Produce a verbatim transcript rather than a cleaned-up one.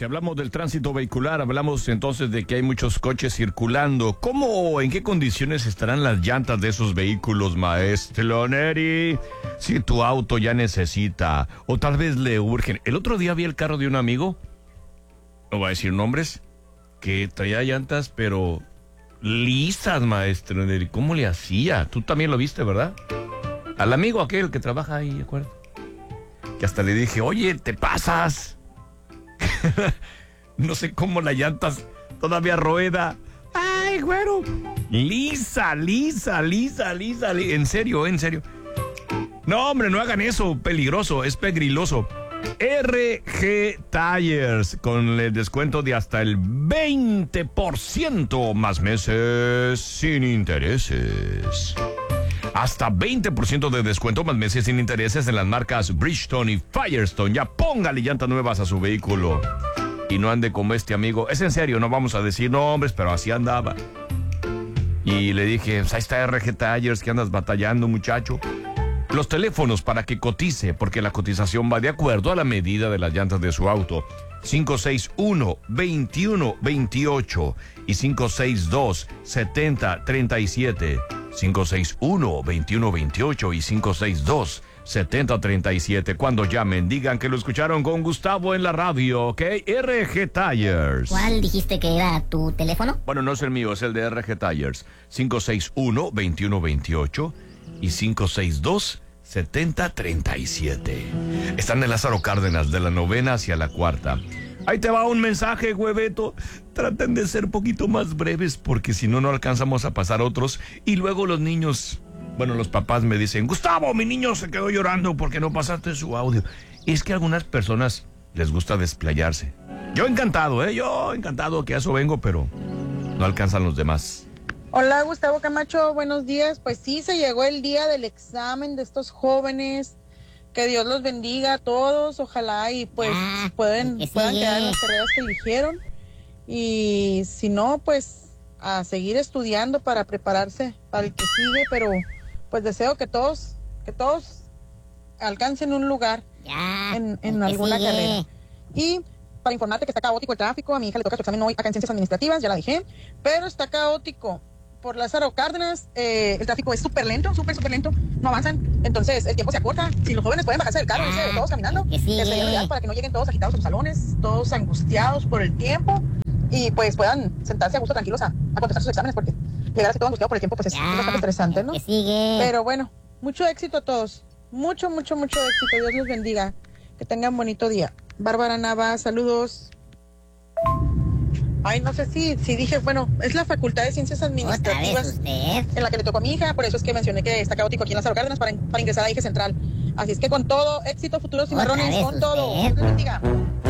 si hablamos del tránsito vehicular, hablamos entonces de que hay muchos coches circulando. ¿Cómo, en qué condiciones estarán las llantas de esos vehículos, maestro Neri? Si tu auto ya necesita, o tal vez le urgen. El otro día vi el carro de un amigo, no voy a decir nombres, que traía llantas, pero lisas, maestro Neri. ¿Cómo le hacía? Tú también lo viste, ¿verdad? Al amigo aquel que trabaja ahí, ¿de acuerdo? Que hasta le dije, oye, te pasas. No sé cómo las llantas todavía rueda. Ay, güero. Lisa, lisa, lisa, lisa, lisa. En serio, en serio. No, hombre, no hagan eso. Peligroso, es pegriloso. R G Tires con el descuento de hasta el veinte por ciento más meses sin intereses. Hasta veinte por ciento de descuento más meses sin intereses en las marcas Bridgestone y Firestone. Ya póngale llantas nuevas a su vehículo. Y no ande como este amigo. Es en serio, no vamos a decir nombres, pero así andaba. Y le dije, pues ahí está R G Tires, que andas batallando, muchacho. Los teléfonos para que cotice, porque la cotización va de acuerdo a la medida de las llantas de su auto. cinco seis uno, veintiuno veintiocho y cinco seis dos, setenta treinta y siete. cinco seis uno, veintiuno veintiocho y cinco seis dos, setenta treinta y siete. Cuando llamen, digan que lo escucharon con Gustavo en la radio, ¿ok? R G Tires. ¿Cuál dijiste que era tu teléfono? Bueno, no es el mío, es el de R G Tires. cinco seis uno, veintiuno veintiocho y cinco seis dos, setenta treinta y siete. Están en Lázaro Cárdenas, de la novena hacia la cuarta. Ahí te va un mensaje, hueveto. Traten de ser un poquito más breves, porque si no, no alcanzamos a pasar otros. Y luego los niños, bueno, los papás me dicen, Gustavo, mi niño se quedó llorando porque no pasaste su audio. Y es que a algunas personas les gusta desplayarse. Yo encantado, ¿eh? Yo encantado, que a eso vengo, pero no alcanzan los demás. Hola, Gustavo Camacho, buenos días. Pues sí, se llegó el día del examen de estos jóvenes. Que Dios los bendiga a todos, ojalá y pues ah, pueden, que puedan quedar en las carreras que eligieron. Y si no, pues a seguir estudiando para prepararse para el que sigue, pero pues deseo que todos, que todos alcancen un lugar ya, en, en alguna sigue. carrera. Y para informarte que está caótico el tráfico, a mi hija le toca su examen hoy acá en Ciencias Administrativas, ya la dejé, pero está caótico. Por Lázaro Cárdenas, eh, el tráfico es súper lento, súper, súper lento, no avanzan, entonces el tiempo se acorta. Si los jóvenes pueden bajarse del carro, irse todos caminando, que sí. que sería lo ideal para que no lleguen todos agitados a sus salones, todos angustiados por el tiempo, y pues puedan sentarse a gusto, tranquilos, a, a contestar sus exámenes, porque llegar así todo angustiado por el tiempo, pues es, ya, es bastante estresante, ¿no? Que sigue. Pero bueno, mucho éxito a todos, mucho, mucho, mucho éxito, Dios los bendiga, que tengan bonito día. Bárbara Nava, saludos. Ay, no sé si, si dije, bueno, es la Facultad de Ciencias Administrativas usted? en la que le tocó a mi hija, por eso es que mencioné que está caótico aquí en Lázaro Cárdenas para, para ingresar a Eje Central. Así es que con todo, éxito, futuros cimarrones, con todo. Dios les bendiga.